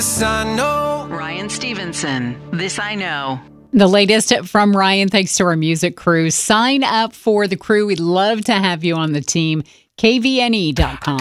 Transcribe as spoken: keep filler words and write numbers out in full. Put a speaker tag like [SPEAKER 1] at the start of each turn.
[SPEAKER 1] This I know.
[SPEAKER 2] Ryan Stevenson, This I Know.
[SPEAKER 3] The latest from Ryan, thanks to our music crew. Sign up for the crew. We'd love to have you on the team. K V N E dot com.